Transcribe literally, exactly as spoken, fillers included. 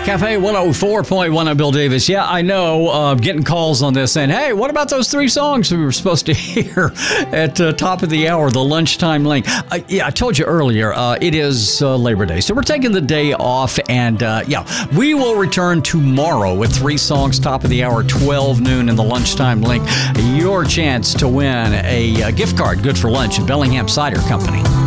Cafe one oh four point one, I'm Bill Davis. Yeah, I know, uh, getting calls on this saying, hey, what about those three songs we were supposed to hear at uh, top of the hour, the lunchtime link? Uh, yeah, I told you earlier, uh, it is uh, Labor Day, so we're taking the day off, and uh, yeah, we will return tomorrow with three songs, top of the hour, twelve noon in the lunchtime link. Your chance to win a, a gift card good for lunch at Bellingham Cider Company.